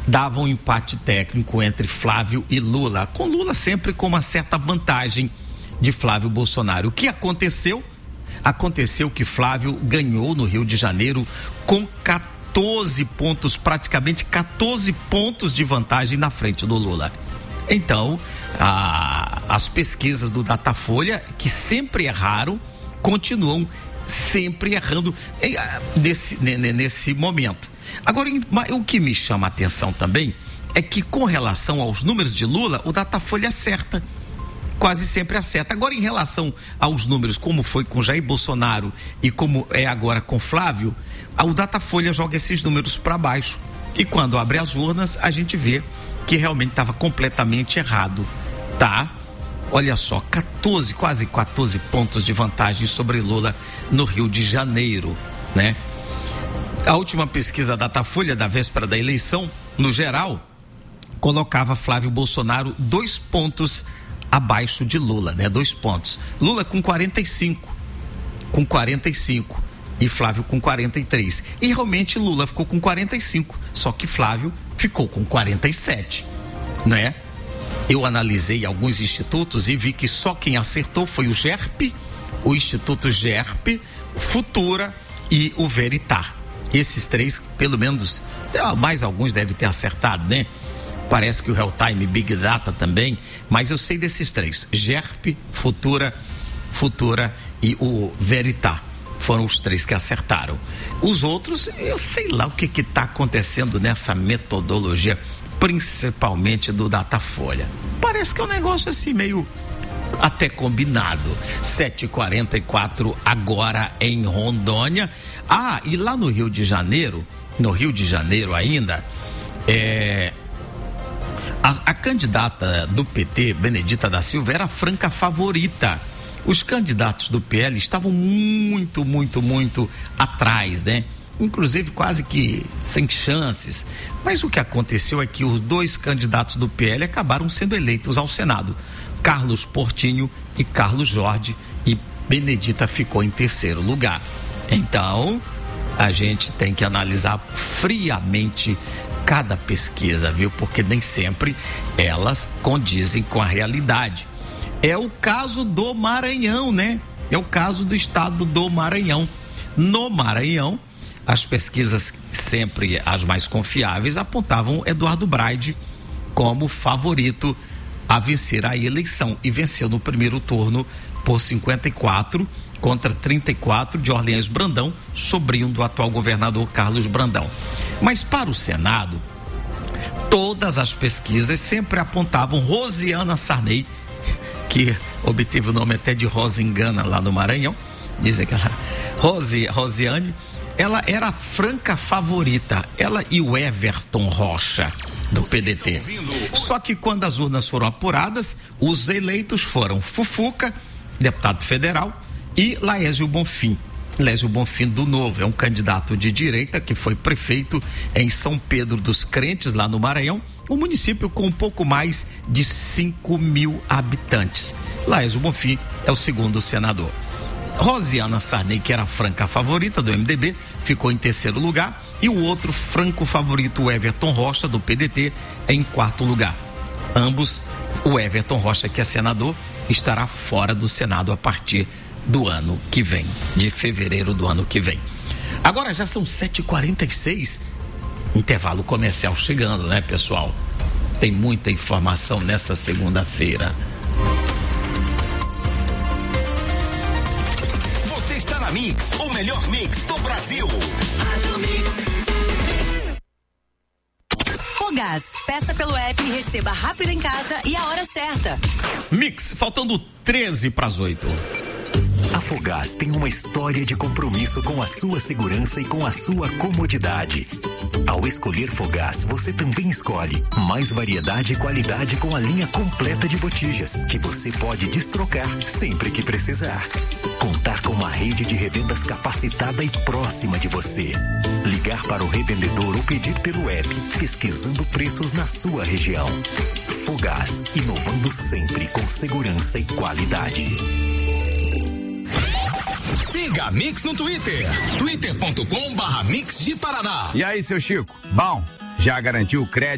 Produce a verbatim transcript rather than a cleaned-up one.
dava um empate técnico entre Flávio e Lula, com Lula sempre com uma certa vantagem de Flávio Bolsonaro. O que aconteceu? Aconteceu que Flávio ganhou no Rio de Janeiro com quatorze pontos, praticamente quatorze pontos de vantagem na frente do Lula. Então, a, as pesquisas do Datafolha, que sempre erraram, continuam sempre errando nesse, nesse momento. Agora, o que me chama a atenção também é que, com relação aos números de Lula, o Datafolha acerta. Quase sempre acerta. Agora, em relação aos números, como foi com Jair Bolsonaro e como é agora com Flávio, o Datafolha joga esses números para baixo. E quando abre as urnas, a gente vê que realmente estava completamente errado, tá? Olha só, quatorze, quase quatorze pontos de vantagem sobre Lula no Rio de Janeiro, né? A última pesquisa Datafolha da véspera da eleição, no geral, colocava Flávio Bolsonaro dois pontos abaixo de Lula, né? Dois pontos. Lula com quarenta e cinco, com quarenta e cinco e Flávio com quarenta e três. E realmente Lula ficou com quarenta e cinco, só que Flávio ficou com quarenta e sete, né? Eu analisei alguns institutos e vi que só quem acertou foi o GERP, o Instituto GERP, Futura e o Veritar. Esses três, pelo menos, mais alguns devem ter acertado, né? Parece que o Real Time, Big Data também, mas eu sei desses três, GERP, Futura, Futura e o Veritar. Foram os três que acertaram. Os outros, eu sei lá o que que está acontecendo nessa metodologia, principalmente do Datafolha. Parece que é um negócio assim meio até combinado. sete e quarenta e quatro agora em Rondônia. Ah, e lá no Rio de Janeiro, no Rio de Janeiro ainda, é... A, a candidata do P T, Benedita da Silva, era a franca favorita. Os candidatos do P L estavam muito, muito, muito atrás, né? Inclusive quase que sem chances. Mas o que aconteceu é que os dois candidatos do P L acabaram sendo eleitos ao Senado. Carlos Portinho e Carlos Jorge, e Benedita ficou em terceiro lugar. Então, a gente tem que analisar friamente cada pesquisa, viu? Porque nem sempre elas condizem com a realidade. É o caso do Maranhão, né? É o caso do estado do Maranhão. No Maranhão, as pesquisas, sempre as mais confiáveis, apontavam Eduardo Braide como favorito a vencer a eleição, e venceu no primeiro turno por cinquenta e quatro contra trinta e quatro de Orleans Brandão, sobrinho do atual governador Carlos Brandão. Mas para o Senado, todas as pesquisas sempre apontavam Rosiana Sarney, que obteve o nome até de Rosengana lá no Maranhão, dizem que ela, Rose, Rosiane, ela era a franca favorita, ela e o Everton Rocha, do P D T. Só que quando as urnas foram apuradas, os eleitos foram Fufuca, deputado federal, e Laésio Bonfim. Laésio Bonfim do Novo, é um candidato de direita que foi prefeito em São Pedro dos Crentes, lá no Maranhão, um município com um pouco mais de cinco mil habitantes. Laésio Bonfim é o segundo senador. Rosiana Sarney, que era a franca favorita do M D B, ficou em terceiro lugar, e o outro franco favorito, o Everton Rocha, do P D T, em quarto lugar. Ambos, o Everton Rocha, que é senador, estará fora do Senado a partir do ano que vem, de fevereiro do ano que vem. Agora já são sete e quarenta e seis, intervalo comercial chegando, né, pessoal? Tem muita informação nessa segunda-feira. Você está na Mix, o melhor mix do Brasil. Fogás, peça pelo app e receba rápido em casa e a hora certa. Mix, faltando treze para as oito. A Fogás tem uma história de compromisso com a sua segurança e com a sua comodidade. Ao escolher Fogás, você também escolhe mais variedade e qualidade com a linha completa de botijas, que você pode destrocar sempre que precisar. Contar com uma rede de revendas capacitada e próxima de você. Ligar para o revendedor ou pedir pelo app, pesquisando preços na sua região. Fogás, inovando sempre com segurança e qualidade. Siga a Mix no Twitter, twitter ponto com barra Mix de Paraná. E aí, seu Chico? Bom, já garantiu o crédito?